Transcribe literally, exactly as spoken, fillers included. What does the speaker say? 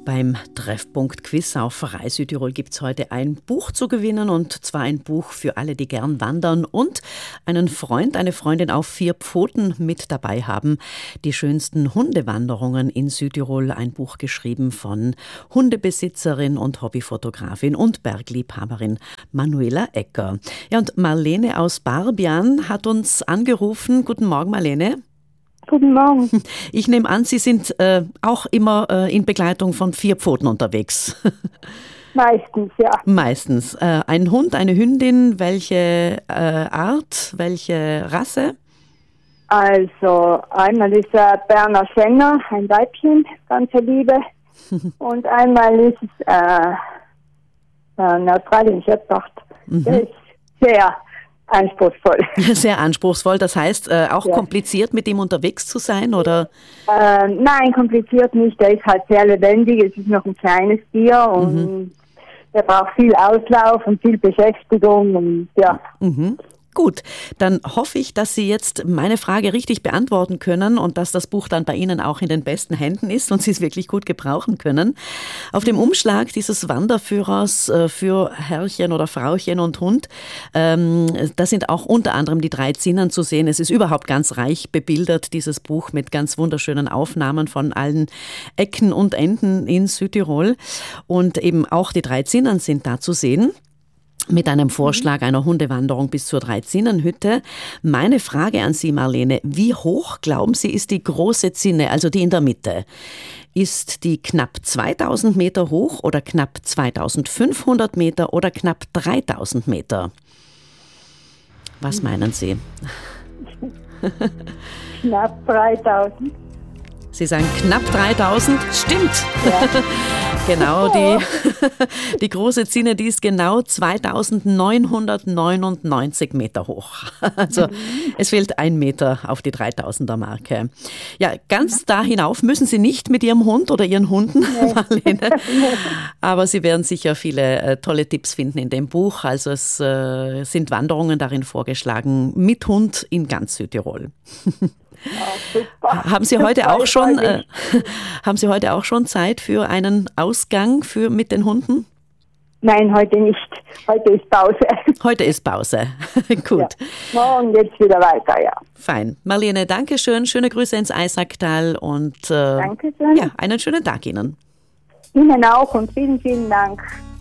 Beim Treffpunkt-Quiz auf Reis Südtirol gibt es heute ein Buch zu gewinnen, und zwar ein Buch für alle, die gern wandern und einen Freund, eine Freundin auf vier Pfoten mit dabei haben. Die schönsten Hundewanderungen in Südtirol, ein Buch geschrieben von Hundebesitzerin und Hobbyfotografin und Bergliebhaberin Manuela Ecker. Ja, und Marlene aus Barbian hat uns angerufen. Guten Morgen, Marlene. Guten Morgen. Ich nehme an, Sie sind äh, auch immer äh, in Begleitung von vier Pfoten unterwegs. Meistens, ja. Meistens. Äh, ein Hund, eine Hündin, welche äh, Art, welche Rasse? Also einmal ist er Berner Sänger, ein Weibchen, ganze Liebe. Und einmal ist es äh, ein Australian Shepherd. Mhm. Der ist sehr anspruchsvoll. Sehr anspruchsvoll, das heißt äh, auch ja. kompliziert mit ihm unterwegs zu sein, oder? Äh, nein, kompliziert nicht. Der ist halt sehr lebendig. Es ist noch ein kleines Tier und mhm. der braucht viel Auslauf und viel Beschäftigung und ja. Mhm. Gut, dann hoffe ich, dass Sie jetzt meine Frage richtig beantworten können und dass das Buch dann bei Ihnen auch in den besten Händen ist und Sie es wirklich gut gebrauchen können. Auf dem Umschlag dieses Wanderführers äh, für Herrchen oder Frauchen und Hund, ähm, da sind auch unter anderem die drei Zinnen zu sehen. Es ist überhaupt ganz reich bebildert, dieses Buch, mit ganz wunderschönen Aufnahmen von allen Ecken und Enden in Südtirol. Und eben auch die drei Zinnen sind da zu sehen, mit einem Vorschlag einer Hundewanderung bis zur Drei-Zinnen-Hütte. Meine Frage an Sie, Marlene, wie hoch, glauben Sie, ist die große Zinne, also die in der Mitte? Ist die knapp zweitausend Meter hoch oder knapp zweitausendfünfhundert Meter oder knapp dreitausend Meter? Was meinen Sie? Knapp dreitausend. Sie sagen knapp dreitausend, stimmt. Ja. Genau, die, die große Zinne, die ist genau zweitausendneunhundertneunundneunzig Meter hoch. Also mhm. es fehlt ein Meter auf die dreitausender Marke. Ja, ganz da hinauf müssen Sie nicht mit Ihrem Hund oder Ihren Hunden, nee. Marlene. Aber Sie werden sicher viele äh, tolle Tipps finden in dem Buch. Also es äh, sind Wanderungen darin vorgeschlagen mit Hund in ganz Südtirol. Ja, haben Sie heute auch schon äh, haben Sie heute auch schon Zeit für einen Ausgang für mit den Hunden? Nein, heute nicht. Heute ist Pause. Heute ist Pause. Gut. Ja. Morgen geht's wieder weiter, ja. Fein. Marlene, danke schön. Schöne Grüße ins Eisacktal und äh, Dankeschön. Ja, einen schönen Tag Ihnen. Ihnen auch und vielen, vielen Dank.